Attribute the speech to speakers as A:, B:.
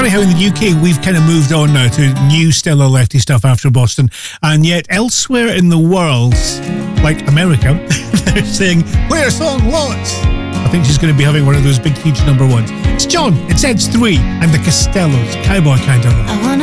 A: funny how in the UK we've kind of moved on now to new Stella Lefty stuff after Boston, and yet elsewhere in the world, like America, they're saying, play our song lots. I think she's going to be having one of those big, huge number ones. It's John, it's Ed's 3, and the Costellos, Cowboy Kind of Love.
B: I wanna